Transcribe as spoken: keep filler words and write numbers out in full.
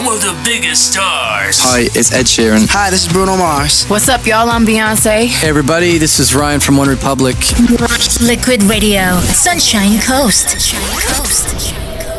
some of the biggest stars. Hi, it's Ed Sheeran. Hi, this is Bruno Mars. What's up, y'all? I'm Beyonce. Hey, everybody, this is Ryan from One Republic. Liquid Radio, Sunshine Coast. Sunshine Coast.